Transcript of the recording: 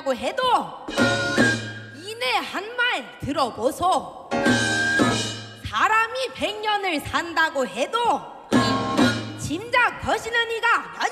살려고 해도 이내 한 말 들어보소. 사람이 100년을 산다고 해도 짐작 버시는 이가 몇